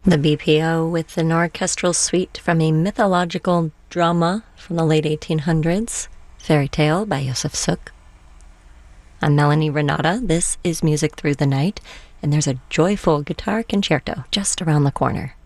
The BPO with an orchestral suite from a mythological drama from the late 1800s, Fairy Tale by Josef Suk. I'm Melanie Renata. This is Music Through the Night, and there's a joyful guitar concerto just around the corner.